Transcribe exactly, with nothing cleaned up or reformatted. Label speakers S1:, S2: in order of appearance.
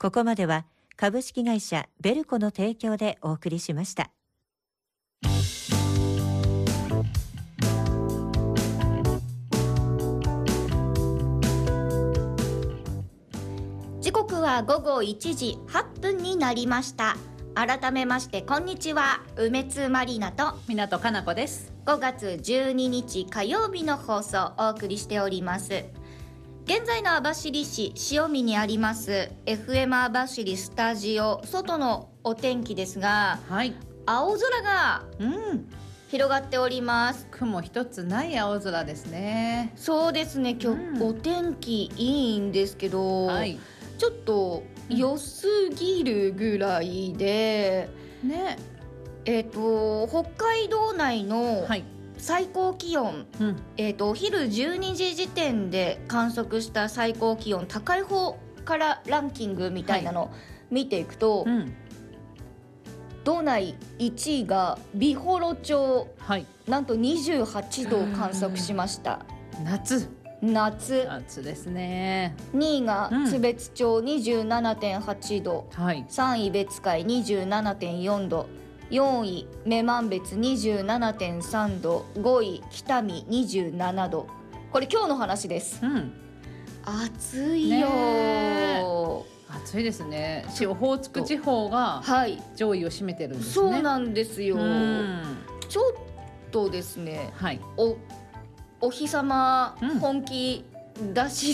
S1: ここまでは株式会社ベルコの提供でお送りしました。
S2: 時刻は午後いちじはっぷんになりました。改めましてこんにちは、梅津まりなと
S3: 港かな子です。
S2: ごがつじゅうににち火曜日の放送をお送りしております。現在の網走市塩見にあります エフエム 網走スタジオ、外のお天気ですが、
S3: はい、
S2: 青空が
S3: うん
S2: 広がっております。
S3: 雲一つない青空ですね。
S2: そうですね、今日、うん、お天気いいんですけど、はい、ちょっと良すぎるぐらいで、うん、ねえーと北海道内の、はい、最高気温、うん、えーとお昼じゅうにじ時点で観測した最高気温、高い方からランキングみたいなのを見ていくと、はい、うん、道内いちいが美幌町、はい、なんとにじゅうはちどを観測しました。
S3: 夏
S2: 夏
S3: 夏ですね。
S2: にいが津別町 にじゅうななてんはちど、はい、さんい別海 にじゅうななてんよんど、よんい女満別 にじゅうななてんさんど、ごい北見 にじゅうななど。これ今日の話です、うん、暑いよ、ね、
S3: 暑いですね。オホーツク地方が上位を占めてるんですね。
S2: そうなんですよ。ちょっとですね、はい、おお日様本気出し